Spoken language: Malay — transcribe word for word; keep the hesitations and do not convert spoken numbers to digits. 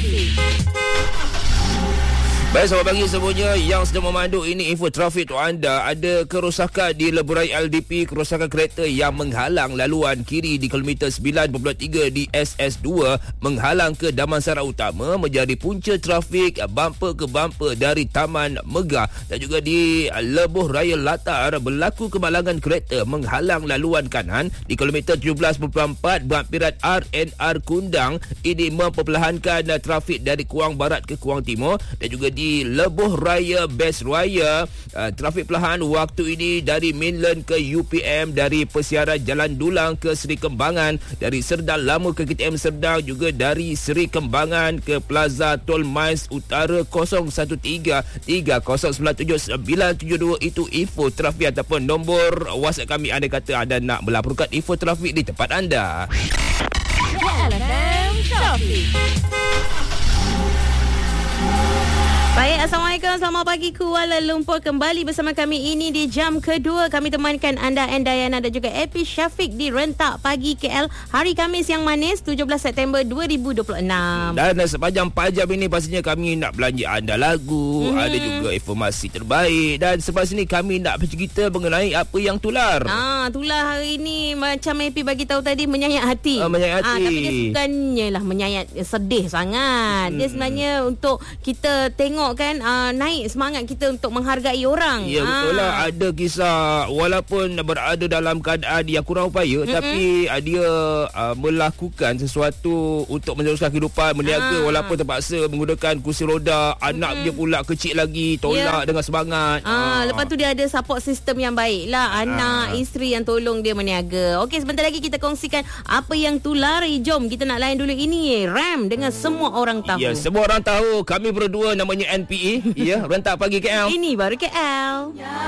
Trafik. Baik, selamat pagi semuanya yang sedang memandu. Ini info trafik untuk anda. Ada kerosakan di Leburai L D P, kerosakan kereta yang menghalang laluan kiri di kilometer sembilan perpuluhan tiga di S S dua, menghalang ke Damansara Utama, menjadi punca trafik bumper ke bumper dari Taman Megah. Dan juga di Lebuh Raya Latar, berlaku kemalangan kereta menghalang laluan kanan di kilometer tujuh belas perpuluhan empat berhampiran R N R Kundang. Ini memperlahankan trafik dari Kuang Barat ke Kuang Timur. Dan juga di Lebuh Raya Best Raya, uh, trafik perlahan waktu ini dari Mainland ke U P M, dari Persiaran Jalan Dulang ke Seri Kembangan, dari Serdang Lama ke K T M Serdang, juga dari Seri Kembangan ke Plaza Tol Mines Utara. Kosong satu tiga tiga kosong sembilan tujuh sembilan tujuh dua. Itu info trafik ataupun nombor WhatsApp kami. Anda kata anda nak melaporkan info trafik di tempat anda. L F M Trafik. Baik, Assalamualaikum, selamat pagi Kuala Lumpur. Kembali bersama kami ini di jam kedua. Kami temankan anda, Endayana dan juga Epi Syafiq di Rentak Pagi K L. Hari Khamis yang manis, tujuh belas September dua ribu dua puluh enam. Dan sepanjang empat jam ini pastinya kami nak belanja anda lagu, hmm. ada juga informasi terbaik. Dan selepas ini kami nak bercerita mengenai apa yang tular. Ah, tular hari ini macam Epi bagi tahu tadi, menyayat hati. Ah, menyayat hati. Ah, tapi dia bukannya lah menyayat sedih sangat. Hmm. Dia sebenarnya untuk kita tengok kan, uh, naik semangat kita untuk menghargai orang. Ya, betul lah. Ada kisah walaupun berada dalam keadaan yang kurang upaya, mm-hmm. tapi uh, dia uh, melakukan sesuatu untuk meneruskan kehidupan, meniaga, ah. walaupun terpaksa menggunakan kursi roda. Mm-hmm. Anak dia pula kecil lagi, tolak yeah. dengan semangat. Ah, ah. Lepas tu dia ada support system yang baik lah. Anak, ah. isteri yang tolong dia meniaga. Okey, sebentar lagi kita kongsikan apa yang tular. Jom kita nak layan dulu. Ini Ram dengan Semua Orang Tahu. Ya, semua orang tahu. Kami berdua namanya N P E. Ya, Rentak Pagi K L. Ini baru K L.